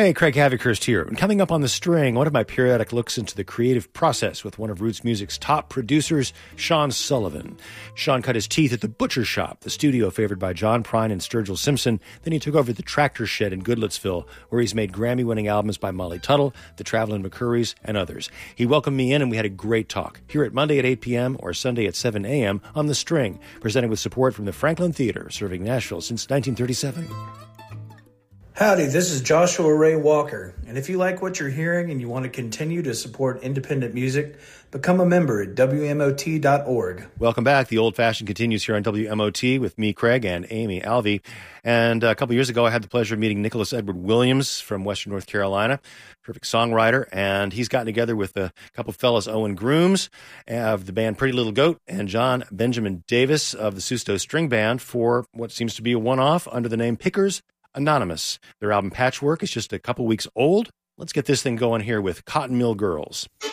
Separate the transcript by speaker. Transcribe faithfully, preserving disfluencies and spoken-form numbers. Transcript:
Speaker 1: Hey, Craig Havikhurst here. And coming up on The String, one of my periodic looks into the creative process with one of Roots Music's top producers, Sean Sullivan. Sean cut his teeth at the Butcher Shop, the studio favored by John Prine and Sturgill Simpson. Then he took over the Tractor Shed in Goodlettsville, where he's made Grammy-winning albums by Molly Tuttle, the Travelin' McCourys, and others. He welcomed me in, and we had a great talk. Here at Monday at eight p.m. or Sunday at seven a.m. on The String, presented with support from the Franklin Theater, serving Nashville since nineteen thirty-seven.
Speaker 2: Howdy, this is Joshua Ray Walker, and if you like what you're hearing and you want to continue to support independent music, become a member at W M O T dot org.
Speaker 1: Welcome back. The Old Fashioned continues here on W M O T with me, Craig, and Amy Alvey. And a couple years ago, I had the pleasure of meeting Nicholas Edward Williams from Western North Carolina, terrific songwriter, and he's gotten together with a couple fellows, Owen Grooms of the band Pretty Little Goat and John Benjamin Davis of the Susto String Band for what seems to be a one-off under the name Pickers Anonymous. Their album Patchwork is just a couple weeks old. Let's get this thing going here with Cotton Mill Girls.